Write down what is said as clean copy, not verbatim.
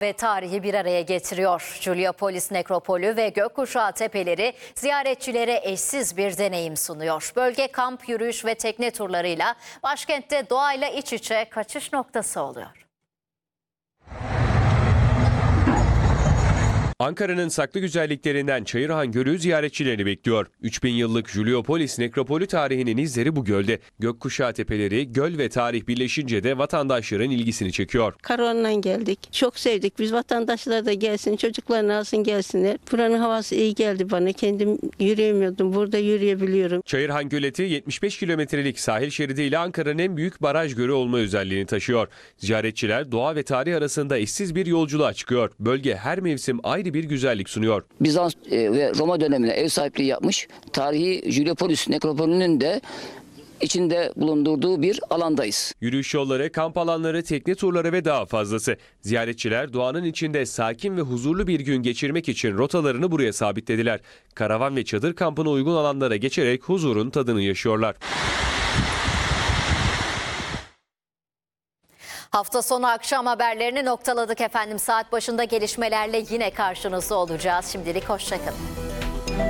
Ve tarihi bir araya getiriyor. Juliopolis Nekropolü ve Gökkuşağı Tepeleri ziyaretçilere eşsiz bir deneyim sunuyor. Bölge kamp, yürüyüş ve tekne turlarıyla başkentte doğayla iç içe kaçış noktası oluyor. Ankara'nın saklı güzelliklerinden Çayırhan Gölü ziyaretçilerini bekliyor. 3000 yıllık Juliopolis Nekropolü tarihinin izleri bu gölde. Gökkuşağı Tepeleri, göl ve tarih birleşince de vatandaşların ilgisini çekiyor. Karavanla geldik. Çok sevdik. Biz vatandaşlar da gelsin, çocuklarını alsın gelsinler. Buranın havası iyi geldi bana. Kendim yürüyemiyordum. Burada yürüyebiliyorum. Çayırhan Göleti 75 kilometrelik sahil şeridiyle Ankara'nın en büyük baraj gölü olma özelliğini taşıyor. Ziyaretçiler doğa ve tarih arasında eşsiz bir yolculuğa çıkıyor. Bölge her mevsim ayrı bir güzellik sunuyor. Bizans ve Roma dönemine ev sahipliği yapmış tarihi Juliopolis Nekropolü'nün de içinde bulundurduğu bir alandayız. Yürüyüş yolları, kamp alanları, tekne turları ve daha fazlası. Ziyaretçiler doğanın içinde sakin ve huzurlu bir gün geçirmek için rotalarını buraya sabitlediler. Karavan ve çadır kampına uygun alanlara geçerek huzurun tadını yaşıyorlar. Hafta sonu akşam haberlerini noktaladık efendim. Saat başında gelişmelerle yine karşınızda olacağız. Şimdilik hoşça kalın.